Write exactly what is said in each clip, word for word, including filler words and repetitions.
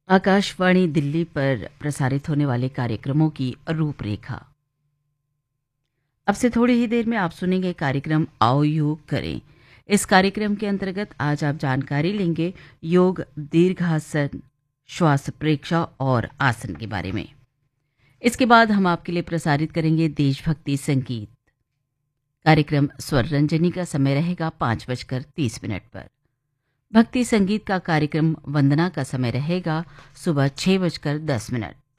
आकाशवाणी दिल्ली पर प्रसारित होने वाले कार्यक्रमों की रूपरेखा। अब से थोड़ी ही देर में आप सुनेंगे कार्यक्रम आओ योग करें। इस कार्यक्रम के अंतर्गत आज आप जानकारी लेंगे योग, दीर्घासन, श्वास प्रेक्षा और आसन के बारे में। इसके बाद हम आपके लिए प्रसारित करेंगे देशभक्ति संगीत। कार्यक्रम स्वर रंजनी का समय रहेगा पाँच बजकर तीस मिनट पर। भक्ति संगीत का कार्यक्रम वंदना का समय रहेगा सुबह छह बजकर दस मिनट।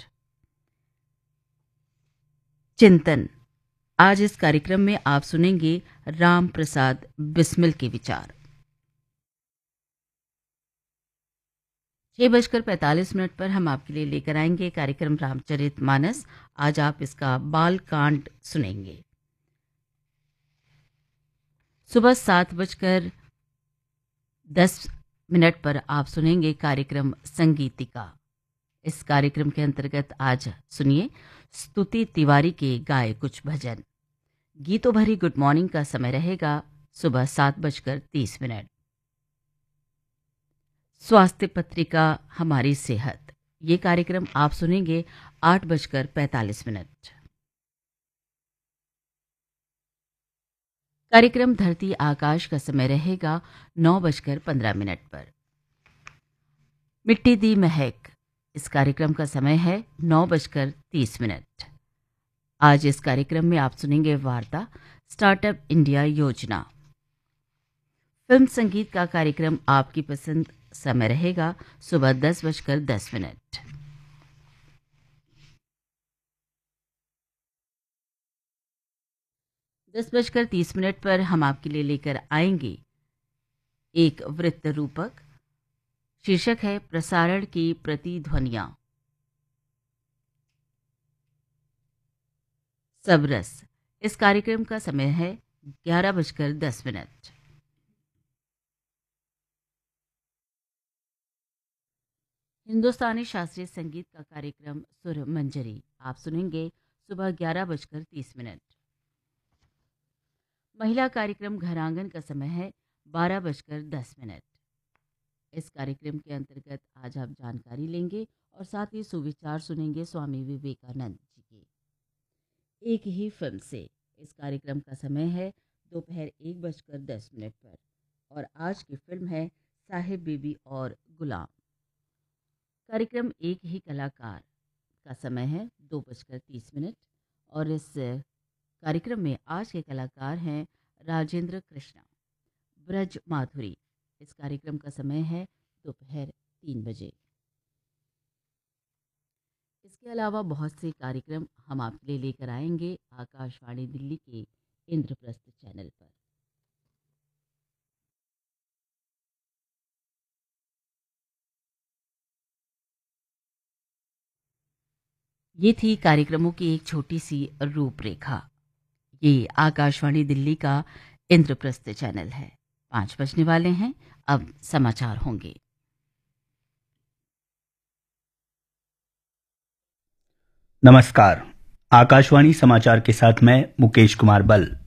चिंतन, आज इस कार्यक्रम में आप सुनेंगे राम प्रसाद बिस्मिल के विचार। छह बजकर पैंतालीस मिनट पर हम आपके लिए लेकर आएंगे कार्यक्रम रामचरितमानस। आज आप इसका बाल कांड सुनेंगे। सुबह सात बजकर दस मिनट पर आप सुनेंगे कार्यक्रम संगीतिका। इस कार्यक्रम के अंतर्गत आज सुनिए स्तुति तिवारी के गाए कुछ भजन। गीतों भरी गुड मॉर्निंग का समय रहेगा सुबह सात बजकर तीस मिनट। स्वास्थ्य पत्रिका हमारी सेहत, ये कार्यक्रम आप सुनेंगे आठ बजकर पैंतालीस मिनट। कार्यक्रम धरती आकाश का समय रहेगा नौ बजकर पंद्रह मिनट पर। मिट्टी दी महक, इस कार्यक्रम का समय है नौ बजकर तीस मिनट। आज इस कार्यक्रम में आप सुनेंगे वार्ता स्टार्टअप इंडिया योजना। फिल्म संगीत का कार्यक्रम आपकी पसंद, समय रहेगा सुबह दस बजकर दस मिनट। दस बजकर तीस मिनट पर हम आपके लिए लेकर आएंगे एक वृत्त रूपक। शीर्षक है प्रसारण की प्रतिध्वनियां। सबरस, इस कार्यक्रम का समय है ग्यारह बजकर दस मिनट। हिंदुस्तानी शास्त्रीय संगीत का कार्यक्रम सुर मंजरी आप सुनेंगे सुबह ग्यारह बजकर तीस मिनट। महिला कार्यक्रम घरांगन का समय है बारह बजकर दस मिनट। इस कार्यक्रम के अंतर्गत आज आप जानकारी लेंगे और साथ ही सुविचार सुनेंगे स्वामी विवेकानंद जी के एक ही फिल्म से। इस कार्यक्रम का समय है दोपहर एक बजकर दस मिनट पर और आज की फिल्म है साहिब बीबी और गुलाम। कार्यक्रम एक ही कलाकार का समय है दो बजकर तीस मिनट और इस कार्यक्रम में आज के कलाकार हैं राजेंद्र कृष्णा, ब्रज माधुरी। इस कार्यक्रम का समय है दोपहर तीन बजे। इसके अलावा बहुत से कार्यक्रम हम आपके लिए लेकर आएंगे आकाशवाणी दिल्ली के इंद्रप्रस्थ चैनल पर। ये थी कार्यक्रमों की एक छोटी सी रूपरेखा। ये आकाशवाणी दिल्ली का इंद्रप्रस्थ चैनल है। पाँच बजने वाले हैं, अब समाचार होंगे। नमस्कार, आकाशवाणी समाचार के साथ मैं मुकेश कुमार बल।